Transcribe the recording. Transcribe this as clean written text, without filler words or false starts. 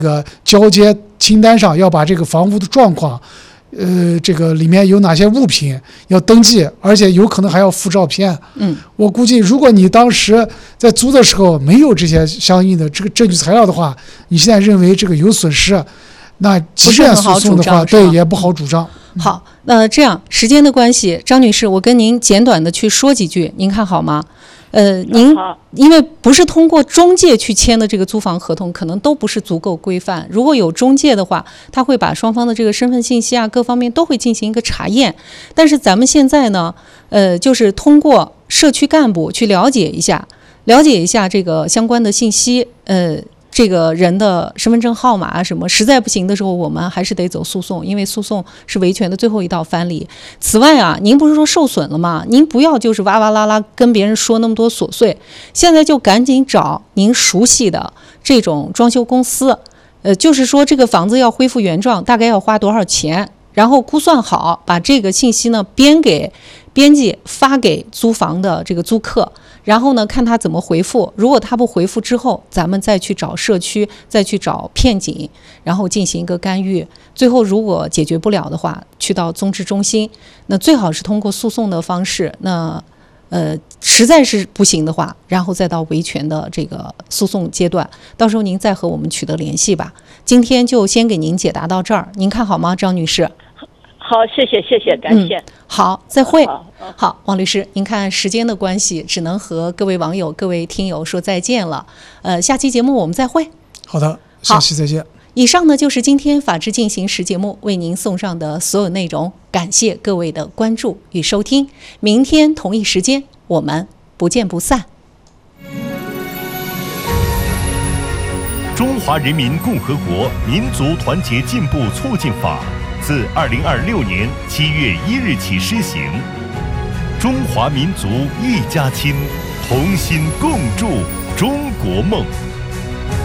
交接清单上要把这个房屋的状况，这个里面有哪些物品要登记，而且有可能还要附照片。我估计如果你当时在租的时候没有这些相应的这个证据材料的话，你现在认为这个有损失，那即便诉讼的话，对也不好主张。 好，这样时间的关系，张女士，我跟您简短的去说几句，您看好吗？您因为不是通过中介去签的这个租房合同，可能都不是足够规范。如果有中介的话，他会把双方的这个身份信息啊，各方面都会进行一个查验。但是咱们现在呢，就是通过社区干部去了解一下这个相关的信息，这个人的身份证号码啊什么，实在不行的时候，我们还是得走诉讼，因为诉讼是维权的最后一道藩篱。此外啊，您不是说受损了吗？您不要就是哇哇啦啦跟别人说那么多琐碎，现在就赶紧找您熟悉的这种装修公司，就是说这个房子要恢复原状，大概要花多少钱，然后估算好，把这个信息呢编辑发给租房的这个租客。然后呢，看他怎么回复。如果他不回复之后，咱们再去找社区，再去找片警，然后进行一个干预。最后如果解决不了的话，去到综治中心。那最好是通过诉讼的方式。那实在是不行的话，然后再到维权的这个诉讼阶段。到时候您再和我们取得联系吧。今天就先给您解答到这儿，您看好吗，张女士？ 好，谢谢，感谢。 好，再会。好，王律师，您看时间的关系，只能和各位网友、各位听友说再见了。下期节目我们再会。 好的，下期再见。 以上呢就是今天《法治进行时》节目为您送上的所有内容，感谢各位的关注与收听。明天同一时间，我们不见不散。 中华人民共和国民族团结进步促进法自2026年7月1日起施行。中华民族一家亲，同心共筑中国梦。